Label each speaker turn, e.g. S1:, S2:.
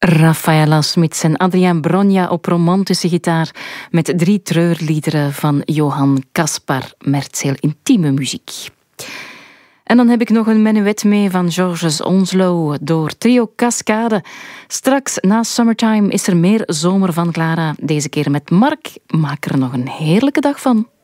S1: Rafaela Smits en Adriaan Bronja op romantische gitaar met 3 treurliederen van Johan Caspar. Met heel intieme muziek. En dan heb ik nog een menuet mee van Georges Onslow door Trio Cascade. Straks na Summertime is er meer zomer van Clara. Deze keer met Mark. Maak er nog een heerlijke dag van.